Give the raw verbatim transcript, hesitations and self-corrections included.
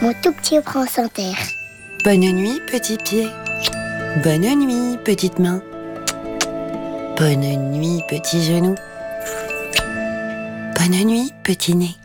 Mon tout petit France Inter. Bonne nuit, petit pied. Bonne nuit, petite main. Bonne nuit, petit genou. Bonne nuit, petit nez.